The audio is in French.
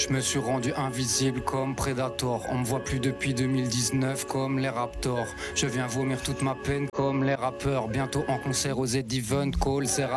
Je me suis rendu invisible comme Predator. On me voit plus depuis 2019 comme les Raptors. Je viens vomir toute ma peine comme les rappeurs. Bientôt en concert aux Z Event Call,